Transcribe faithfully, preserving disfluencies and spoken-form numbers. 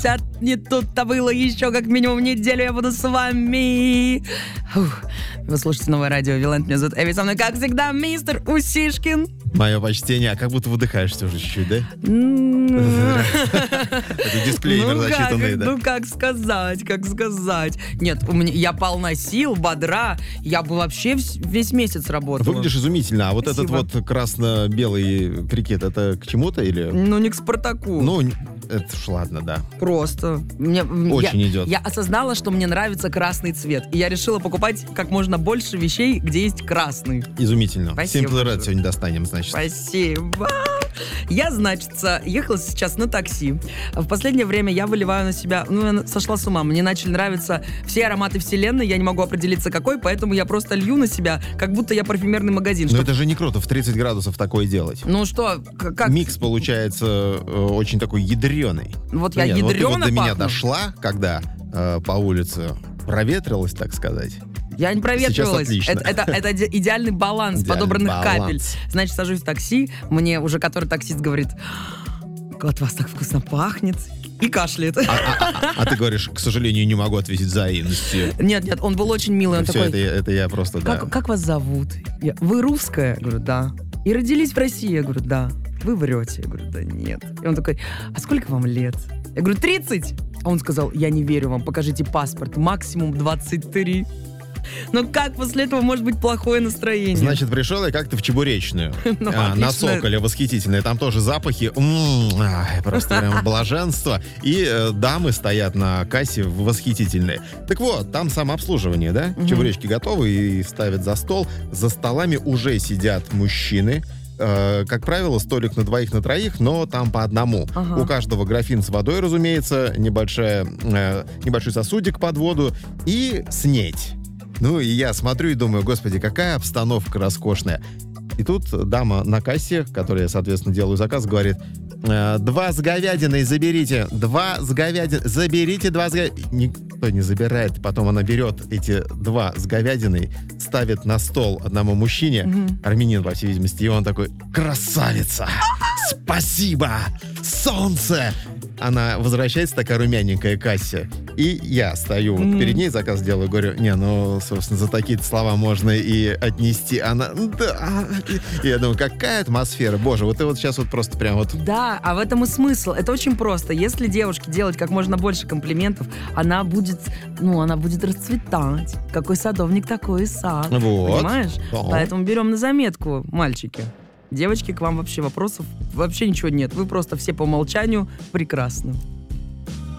не тут-то было, еще как минимум неделю я буду с вами. Фух. Вы слушаете Новое радио Виланд, меня зовут Эви, со мной, как всегда, мистер Усишкин. Мое почтение, а как будто выдыхаешься уже чуть-чуть, да? Это дисклеймер зачитанный, да? Ну, как сказать, как сказать. Нет, у меня, я полна сил, бодра, я бы вообще весь месяц работала. Выглядишь изумительно, а вот Спасибо. этот вот красно-белый прикид, это к чему-то или? Ну, не к Спартаку. Ну, это ж ладно, да. Просто. Мне, Очень я, идет. Я осознала, что мне нравится красный цвет, и я решила покупать как можно больше вещей, где есть красный. Изумительно. Спасибо. Simple Red сегодня достанем, значит. Спасибо. Я, значит, ехала сейчас на такси. В последнее время я выливаю на себя... Ну, я сошла с ума. Мне начали нравиться все ароматы вселенной. Я не могу определиться, какой, поэтому я просто лью на себя, как будто я парфюмерный магазин. Но Чтоб... это же не круто, в тридцать градусов такое делать. Ну что, как... Микс получается э, очень такой ядреный. Вот я Нет, ядрёно вот ты вот до меня пахну. дошла, когда э, по улице проветрилась, так сказать. Я не проветривалась. Сейчас Это, это, это идеальный баланс Идеальный подобранных баланс. капель. Значит, сажусь в такси, мне уже который таксист говорит: от вас так вкусно пахнет. И кашляет. А, а, а, а ты говоришь, к сожалению, не могу ответить взаимностью. Нет, нет, он был очень милый. Он Все, такой: это, это я просто, да. как, как вас зовут? Я, вы русская? Я говорю, да. И родились в России? Я говорю, да. Вы врете? Я говорю, да нет. И он такой: а сколько вам лет? Я говорю, тридцать. А он сказал: я не верю вам, покажите паспорт. Максимум двадцать три. Но как после этого может быть плохое настроение? Значит, пришел я как-то в Чебуречную. Ну, а, на отлично. Соколе, восхитительные. Там тоже запахи. М-м, ай, просто прям блаженство. И э, дамы стоят на кассе восхитительные. Так вот, там самообслуживание, да? Мгм. Чебуречки готовы и ставят за стол. За столами уже сидят мужчины. Э, как правило, столик на двоих, на троих, но там по одному. Ага. У каждого графин с водой, разумеется, небольшая, э, небольшой сосудик под воду и снеть. Ну, и я смотрю и думаю, господи, какая обстановка роскошная. И тут дама на кассе, которая, соответственно, делаю заказ, говорит: «Э, два с говядиной заберите, два с говядиной, заберите два с говядиной». Никто не забирает. Потом она берет эти два с говядиной, ставит на стол одному мужчине, Мгм. армянин, по всей видимости, и он такой: красавица, спасибо, солнце. Она возвращается такая румяненькая к кассе, и я стою вот Мгм. перед ней, заказ делаю, говорю: не, ну, собственно, за такие-то слова можно и отнести. Она: да. И я думаю, какая атмосфера, боже, вот ты вот сейчас вот просто прям вот... Да, а в этом и смысл. Это очень просто. Если девушке делать как можно больше комплиментов, она будет, ну, она будет расцветать. Какой садовник, такой и сад. Вот. Понимаешь? Да. Поэтому берем на заметку, мальчики. Девочки, к вам вообще вопросов вообще ничего нет. Вы просто все по умолчанию прекрасны.